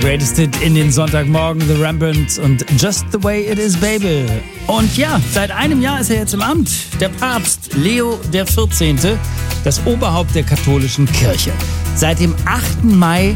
Greatest Hit in den Sonntagmorgen, The Rembrandt und Just the Way It Is, Baby. Und ja, seit einem Jahr ist er jetzt im Amt. Der Papst Leo XIV., das Oberhaupt der katholischen Kirche. Seit dem 8. Mai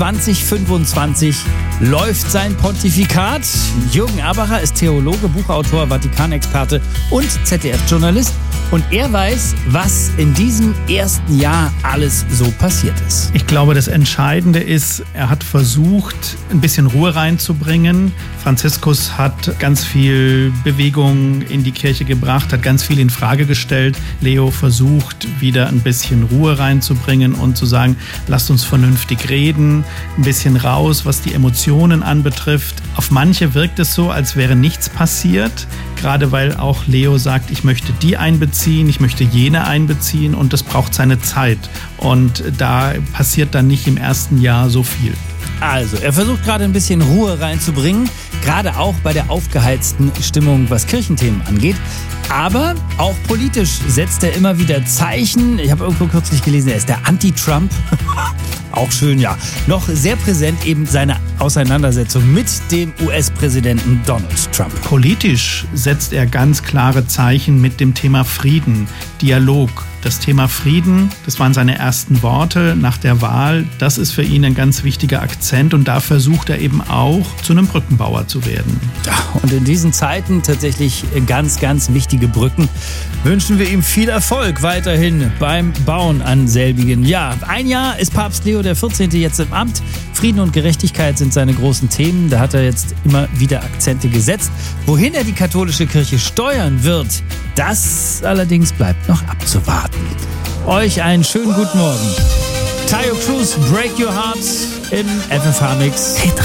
2025 läuft sein Pontifikat. Jürgen Erbacher ist Theologe, Buchautor, Vatikanexperte und ZDF-Journalist. Und er weiß, was in diesem ersten Jahr alles so passiert ist. Ich glaube, das Entscheidende ist, er hat versucht, ein bisschen Ruhe reinzubringen. Franziskus hat ganz viel Bewegung in die Kirche gebracht, hat ganz viel in Frage gestellt. Leo versucht, wieder ein bisschen Ruhe reinzubringen und zu sagen, lasst uns vernünftig reden, ein bisschen raus, was die Emotionen anbetrifft. Auf manche wirkt es so, als wäre nichts passiert, gerade weil auch Leo sagt, ich möchte die einbeziehen, ich möchte jene einbeziehen und das braucht seine Zeit. Und da passiert dann nicht im ersten Jahr so viel. Also, er versucht gerade ein bisschen Ruhe reinzubringen, gerade auch bei der aufgeheizten Stimmung, was Kirchenthemen angeht. Aber auch politisch setzt er immer wieder Zeichen. Ich habe irgendwo kürzlich gelesen, er ist der Anti-Trump. Auch schön, ja. Noch sehr präsent eben seine Auseinandersetzung mit dem US-Präsidenten Donald Trump. Politisch setzt er ganz klare Zeichen mit dem Thema Frieden, Dialog. Das Thema Frieden, das waren seine ersten Worte nach der Wahl. Das ist für ihn ein ganz wichtiger Akzent und da versucht er eben auch, zu einem Brückenbauer zu werden. Ja, und in diesen Zeiten tatsächlich ganz, ganz wichtige Brücken. Wünschen wir ihm viel Erfolg weiterhin beim Bauen an selbigen. Ja, ein Jahr ist Papst Leo XIV. Jetzt im Amt. Frieden und Gerechtigkeit sind seine großen Themen. Da hat er jetzt immer wieder Akzente gesetzt. Wohin er die katholische Kirche steuern wird, das allerdings bleibt noch abzuwarten. Euch einen schönen guten Morgen. Taio Cruz, Break Your Heart im FFH Mix.